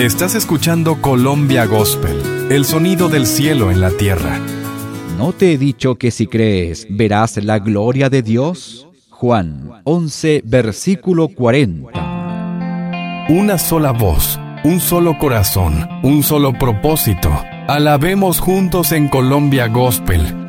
Estás escuchando Colombia Gospel, el sonido del cielo en la tierra. ¿No te he dicho que si crees, verás la gloria de Dios? Juan 11, versículo 40. Una sola voz, un solo corazón, un solo propósito. Alabemos juntos en Colombia Gospel,